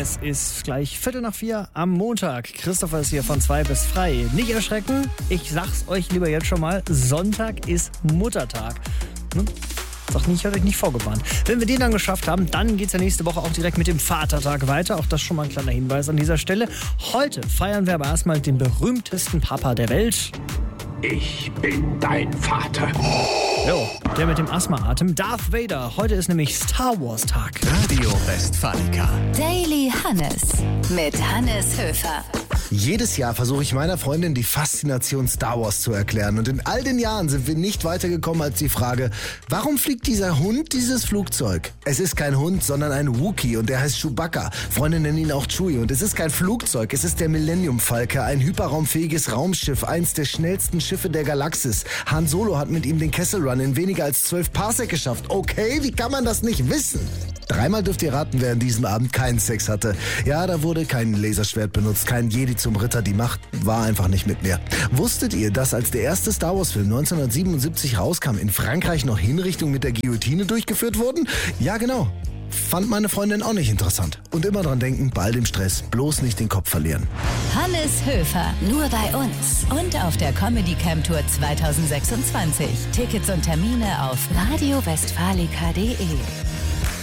Es ist gleich 3:45 am Montag. Christopher ist hier von 2 bis frei. Nicht erschrecken, ich sag's euch lieber jetzt schon mal, Sonntag ist Muttertag. Sag nicht, ich hatte euch nicht vorgewarnt. Wenn wir den dann geschafft haben, dann geht's ja nächste Woche auch direkt mit dem Vatertag weiter. Auch das schon mal ein kleiner Hinweis an dieser Stelle. Heute feiern wir aber erstmal den berühmtesten Papa der Welt. Ich bin dein Vater. Jo, der mit dem Asthma-Atem, Darth Vader. Heute ist nämlich Star Wars Tag. Radio Westfalica. Daily Hannes mit Hannes Höfer. Jedes Jahr versuche ich meiner Freundin die Faszination Star Wars zu erklären. Und in all den Jahren sind wir nicht weitergekommen als die Frage, warum fliegt dieser Hund dieses Flugzeug? Es ist kein Hund, sondern ein Wookie und der heißt Chewbacca. Freunde nennen ihn auch Chewie. Und es ist kein Flugzeug, es ist der Millennium Falke, ein hyperraumfähiges Raumschiff, eins der schnellsten Schiffe der Galaxis. Han Solo hat mit ihm den Kessel Run in weniger als 12 Parsec geschafft. Okay, wie kann man das nicht wissen? Dreimal dürft ihr raten, wer an diesem Abend keinen Sex hatte. Ja, da wurde kein Laserschwert benutzt, kein Jedi zum Ritter. Die Macht war einfach nicht mit mir. Wusstet ihr, dass als der erste Star Wars Film 1977 rauskam, in Frankreich noch Hinrichtungen mit der Guillotine durchgeführt wurden? Ja, genau. Fand meine Freundin auch nicht interessant. Und immer dran denken, bei all dem Stress, bloß nicht den Kopf verlieren. Hannes Höfer, nur bei uns und auf der Comedy Camp Tour 2026. Tickets und Termine auf radiowestfalica.de.